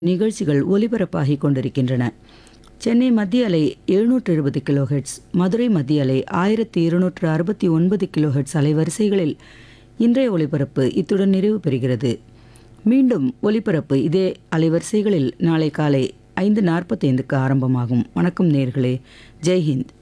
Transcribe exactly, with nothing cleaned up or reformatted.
நிகழ்ச்சிகள் ஒலிபரப்பாகிக் கொண்டிருக்கின்றன. சென்னை மத்திய அலை எழுநூற்று எழுபது கிலோஹெர்ட்ஸ், மதுரை மத்திய அலை ஆயிரத்தி இருநூற்று அறுபத்தி ஒன்பது கிலோஹெர்ட்ஸ் அலைவரிசைகளில் இன்றைய ஒலிபரப்பு இத்துடன் நிறைவு பெறுகிறது. மீண்டும் ஒலிபரப்பு இதே அலைவரிசைகளில் நாளை காலை ஐந்து நாற்பத்தைந்துக்கு ஆரம்பமாகும். வணக்கம் நேர்களே, ஜெய்ஹிந்த்.